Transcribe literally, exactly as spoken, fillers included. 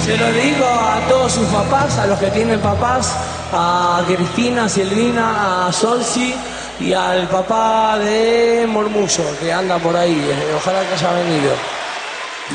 Se lo digo a todos sus papás, a los que tienen papás, a Cristina, a Silvina, a Solsi y al papá de Murmullo, que anda por ahí. Ojalá que haya venido.